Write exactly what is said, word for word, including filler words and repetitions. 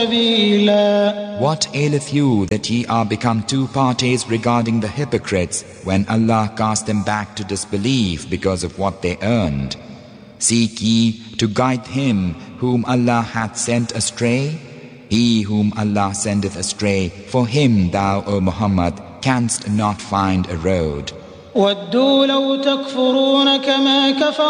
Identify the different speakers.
Speaker 1: سبيلا.
Speaker 2: What aileth you that ye are become two parties regarding the hypocrites when Allah cast them back to disbelief because of what they earned? Seek ye to guide him whom Allah hath sent astray? He whom Allah sendeth astray, for him thou, O Muhammad, canst not find a road.
Speaker 1: وَدُّوا لَوْ تَكْفُرُونَ كَمَا كَفَرُوا